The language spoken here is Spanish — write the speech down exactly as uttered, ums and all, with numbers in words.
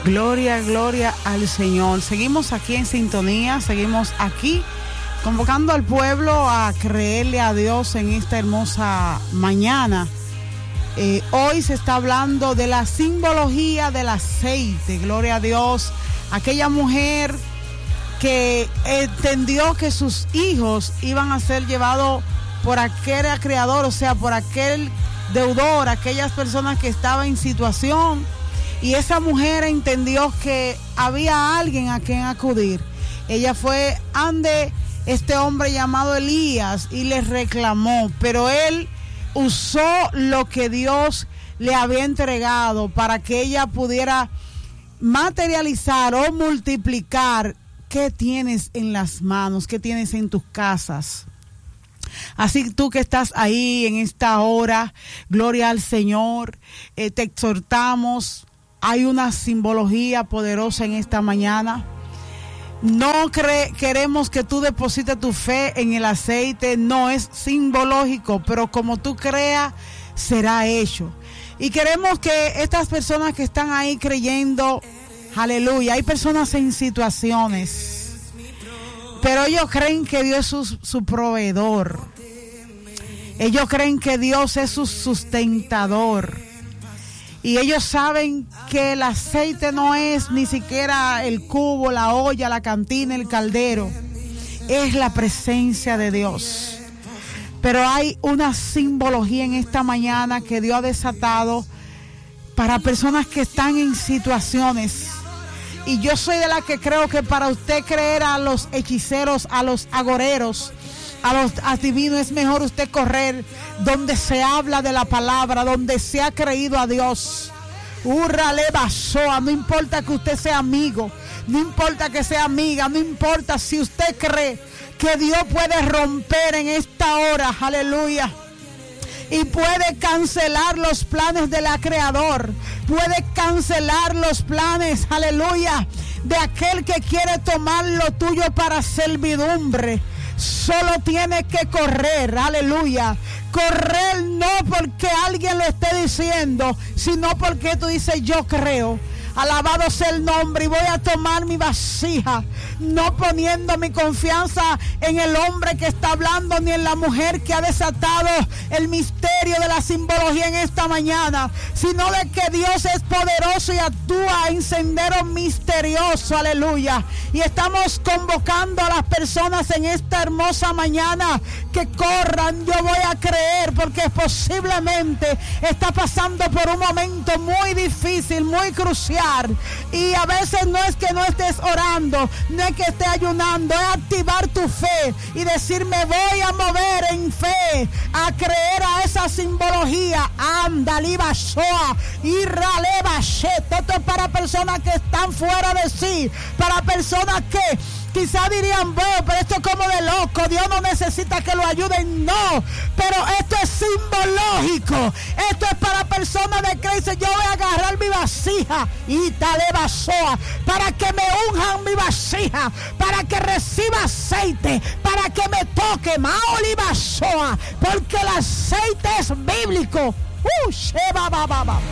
Gloria, gloria al Señor. Seguimos aquí en sintonía, seguimos aquí convocando al pueblo a creerle a Dios en esta hermosa mañana. Eh, hoy se está hablando de la simbología del aceite. Gloria a Dios. Aquella mujer que entendió que sus hijos iban a ser llevados por aquel acreedor, o sea, por aquel deudor, aquellas personas que estaban en situación. Y esa mujer entendió que había alguien a quien acudir. Ella fue ante este hombre llamado Elías y le reclamó, pero él usó lo que Dios le había entregado para que ella pudiera materializar o multiplicar qué tienes en las manos, qué tienes en tus casas. Así tú que estás ahí en esta hora, gloria al Señor, eh, te exhortamos. Hay una simbología poderosa en esta mañana. No cre- queremos que tú deposites tu fe en el aceite. No es simbológico, pero como tú creas, será hecho. Y queremos que estas personas que están ahí creyendo, aleluya, hay personas en situaciones, pero ellos creen que Dios es su, su proveedor. Ellos creen que Dios es su sustentador. Y ellos saben que el aceite no es ni siquiera el cubo, la olla, la cantina, el caldero. Es la presencia de Dios. Pero hay una simbología en esta mañana que Dios ha desatado para personas que están en situaciones. Y yo soy de la que creo que para usted creer a los hechiceros, a los agoreros, a los adivinos, es mejor usted correr donde se habla de la palabra, donde se ha creído a Dios. Urrale basoa, no importa que usted sea amigo, no importa que sea amiga, no importa si usted cree que Dios puede romper en esta hora, aleluya, y puede cancelar los planes del Creador, puede cancelar los planes, aleluya, de aquel que quiere tomar lo tuyo para servidumbre. Solo tiene que correr, aleluya. Correr no porque alguien lo esté diciendo, sino porque tú dices, yo creo. Alabado sea el nombre, y voy a tomar mi vasija, no poniendo mi confianza en el hombre que está hablando, ni en la mujer que ha desatado el misterio de la simbología en esta mañana, sino de que Dios es poderoso y actúa en sendero misterioso, aleluya. Y estamos convocando a las personas en esta hermosa mañana que corran. Yo voy a creer, porque posiblemente está pasando por un momento muy difícil, muy crucial. Y a veces no es que no estés orando, no es que estés ayunando, es activar tu fe y decir, me voy a mover en fe, a creer a esa simbología. Andaliba soa y raleba shet. Esto es para personas que están fuera de sí, para personas que quizá dirían, bueno, pero esto es como de loco, Dios no necesita que lo ayuden. No, pero esto es simbológico. Esto es para personas de que dicen, yo voy a agarrar mi vasija y taleba soa, para que me unjan mi vasija, para que reciba aceite, para que me toque maoliva soa, porque el aceite es bíblico. Uh, sheba, ba, ba, ba.